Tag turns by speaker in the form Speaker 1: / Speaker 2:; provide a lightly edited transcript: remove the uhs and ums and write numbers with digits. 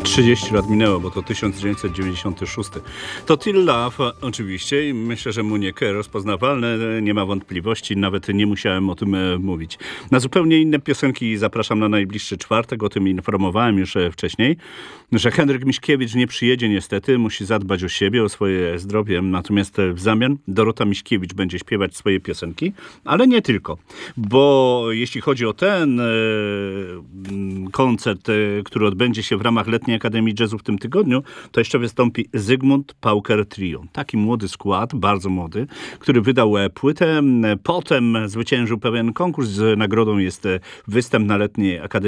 Speaker 1: 30 lat minęło, bo to 1996. To Till Love oczywiście i myślę, że Muniek rozpoznawalne, nie ma wątpliwości, nawet nie musiałem o tym mówić. Na zupełnie inne piosenki zapraszam na najbliższy czwartek, o tym informowałem już wcześniej, że Henryk Miśkiewicz nie przyjedzie niestety, musi zadbać o siebie, o swoje zdrowie, natomiast w zamian Dorota Miśkiewicz będzie śpiewać swoje piosenki, ale nie tylko, bo jeśli chodzi o ten koncert, który odbędzie się w ramach Letniej Akademii Jazzu w tym tygodniu, to jeszcze wystąpi Zygmunt Pauker Trio. Taki młody skład, bardzo młody, który wydał płytę. Potem zwyciężył pewien konkurs. Z nagrodą jest występ na Letniej Akademii